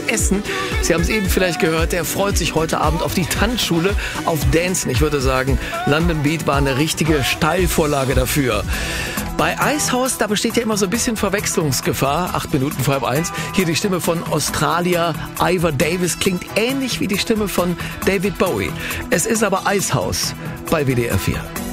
Essen. Sie haben es eben vielleicht gehört, der freut sich heute Abend auf die Tanzschule, auf Dancen. Ich würde sagen, London Beat war eine richtige Steilvorlage dafür. Bei Icehouse, da besteht ja immer so ein bisschen Verwechslungsgefahr. 8 Minuten vor 1. Hier die Stimme von Australier Ivor Davis klingt ähnlich wie die Stimme von David Bowie. Es ist aber Icehouse bei WDR 4.